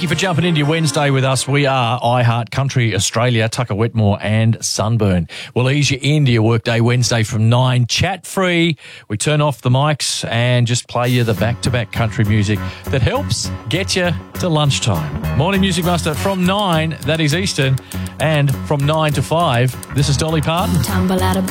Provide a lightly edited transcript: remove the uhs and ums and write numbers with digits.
Thank you for jumping into your Wednesday with us. We are iHeart Country Australia, Tucker Wetmore and Sunburn. We'll ease you into your workday Wednesday from 9, chat-free. We turn off the mics and just play you the back-to-back country music that helps get you to lunchtime. Morning Music Master from 9, that is Eastern, and from 9 to 5, this is Dolly Parton. Tumble out of